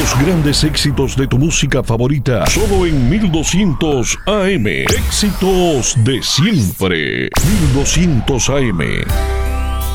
Los grandes éxitos de tu música favorita, solo en 1200 AM. Éxitos de siempre. 1200 AM.